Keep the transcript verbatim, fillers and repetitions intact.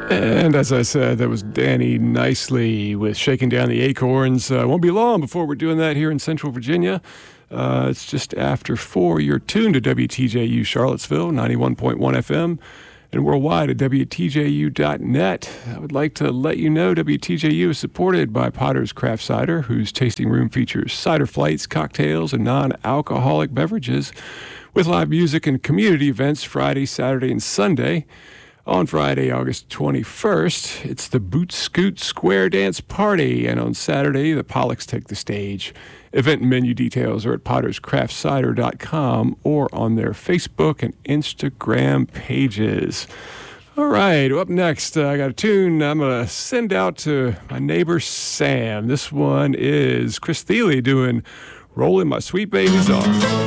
And as I said, that was Danny Nicely with Shaking Down the Acorns. Uh, won't be long before we're doing that here in Central Virginia. Uh, it's just after four. You're tuned to W T J U Charlottesville, ninety-one point one F M, and worldwide at W T J U dot net. I would like to let you know W T J U is supported by Potter's Craft Cider, whose tasting room features cider flights, cocktails, and non-alcoholic beverages, with live music and community events Friday, Saturday, and Sunday. On Friday, August twenty-first, it's the Boot Scoot Square Dance Party, and on Saturday, the Pollocks take the stage. Event and menu details are at potters craft cider dot com or on their Facebook and Instagram pages. All right, up next, uh, I got a tune I'm going to send out to my neighbor Sam. This one is Chris Thile doing Rolling My Sweet Baby's Arms.